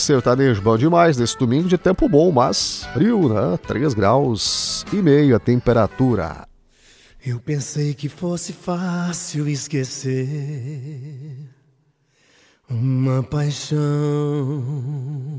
sertanejo bom demais desse domingo de tempo bom, mas frio, né? 3 graus e meio a temperatura. Eu pensei que fosse fácil esquecer uma paixão